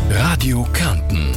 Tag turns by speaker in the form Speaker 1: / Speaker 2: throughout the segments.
Speaker 1: Radio Kärnten.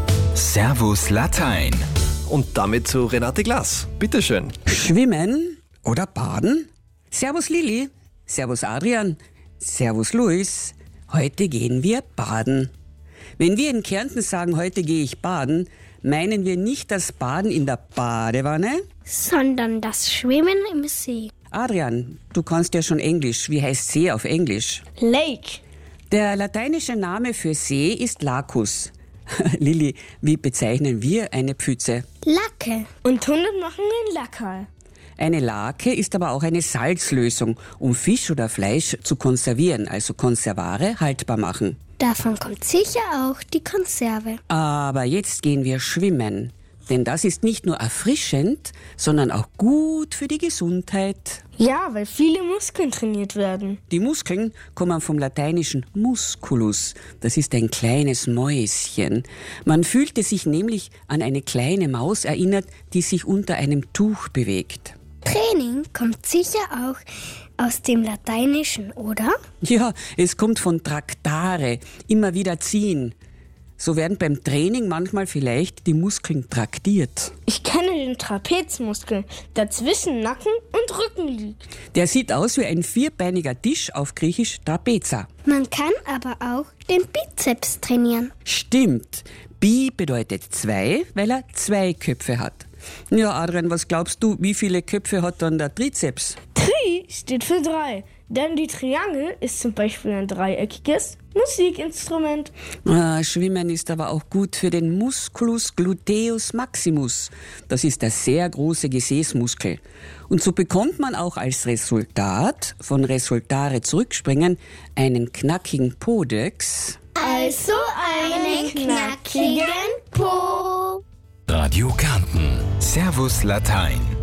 Speaker 1: Servus Latein.
Speaker 2: Und damit zu Renate Glas. Bitteschön.
Speaker 3: Schwimmen oder baden? Servus Lilli, servus Adrian, servus Luis. Heute gehen wir baden. Wenn wir in Kärnten sagen, heute gehe ich baden, meinen wir nicht das Baden in der Badewanne,
Speaker 4: sondern das Schwimmen im See.
Speaker 3: Adrian, du kannst ja schon Englisch. Wie heißt See auf Englisch?
Speaker 4: Lake.
Speaker 3: Der lateinische Name für See ist Lacus. Lilli, wie bezeichnen wir eine Pfütze?
Speaker 4: Lacke. Und Hunde machen einen Lackerl.
Speaker 3: Eine Lake ist aber auch eine Salzlösung, um Fisch oder Fleisch zu konservieren, also Konservare haltbar machen.
Speaker 4: Davon kommt sicher auch die Konserve.
Speaker 3: Aber jetzt gehen wir schwimmen. Denn das ist nicht nur erfrischend, sondern auch gut für die Gesundheit.
Speaker 5: Ja, weil viele Muskeln trainiert werden.
Speaker 3: Die Muskeln kommen vom lateinischen musculus. Das ist ein kleines Mäuschen. Man fühlte sich nämlich an eine kleine Maus erinnert, die sich unter einem Tuch bewegt.
Speaker 4: Training kommt sicher auch aus dem Lateinischen, oder?
Speaker 3: Ja, es kommt von tractare, immer wieder ziehen. So werden beim Training manchmal vielleicht die Muskeln traktiert.
Speaker 5: Ich kenne den Trapezmuskel, der zwischen Nacken und Rücken liegt.
Speaker 3: Der sieht aus wie ein vierbeiniger Tisch, auf Griechisch Trapeza.
Speaker 4: Man kann aber auch den Bizeps trainieren.
Speaker 3: Stimmt. Bi bedeutet 2, weil er 2 Köpfe hat. Ja, Adrian, was glaubst du, wie viele Köpfe hat dann der Trizeps?
Speaker 5: Tri steht für 3, denn die Triangel ist zum Beispiel ein dreieckiges Musikinstrument.
Speaker 3: Schwimmen ist aber auch gut für den Musculus gluteus maximus. Das ist der sehr große Gesäßmuskel. Und so bekommt man auch als Resultat von Resultare zurückspringen einen knackigen Podex.
Speaker 4: Also einen knackigen Po.
Speaker 1: Radio Kärnten. Servus Latein.